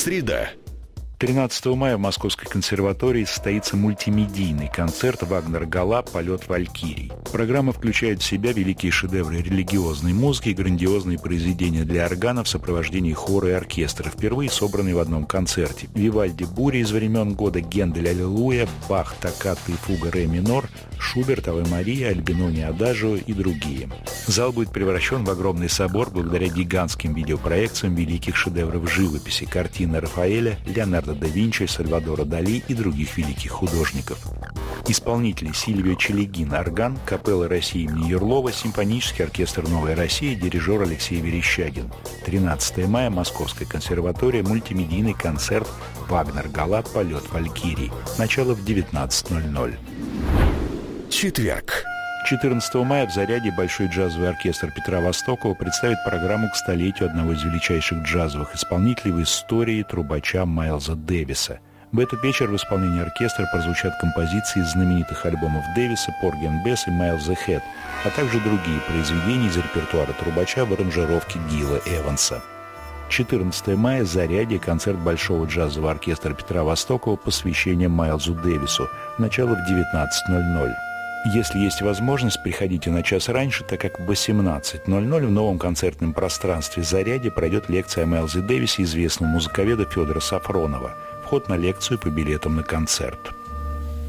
Среда. 13 мая в Московской консерватории состоится мультимедийный концерт «Вагнер Гала. Полет валькирий». Программа включает в себя великие шедевры религиозной музыки и грандиозные произведения для органа в сопровождении хора и оркестра, впервые собранные в одном концерте. Вивальди «Буря из времен года», Гендель «Аллилуйя», Бах «Токката» и «Фуга ре минор», Шуберт «Аве Мария», Альбинони «Адажио» и другие. Зал будет превращен в огромный собор благодаря гигантским видеопроекциям великих шедевров живописи, картины Рафаэля, Леонардо да Винчи, Сальвадора Дали и других великих художников. Исполнители: Сильвио Челегин, орган, Капелла России имени Юрлова, симфонический оркестр «Новая Россия», дирижер Алексей Верещагин. 13 мая, Московская консерватория, мультимедийный концерт «Вагнер Гала. Полет валькирий». Начало в 19:00. Четверг. 14 мая в «Заряде» Большой джазовый оркестр Петра Востокова представит программу к столетию одного из величайших джазовых исполнителей в истории, трубача Майлза Дэвиса. В этот вечер в исполнении оркестра прозвучат композиции из знаменитых альбомов Дэвиса, Порги энд Бесс и Майлз Хэд, а также другие произведения из репертуара трубача в аранжировке Гила Эванса. 14 мая в «Заряде» концерт Большого джазового оркестра Петра Востокова посвящение Майлзу Дэвису. Начало в 19:00. Если есть возможность, приходите на час раньше, так как в 18:00 в новом концертном пространстве «Заряде» пройдет лекция о Майлзе Дэвисе известного музыковеда Федора Сафронова. Вход на лекцию по билетам на концерт.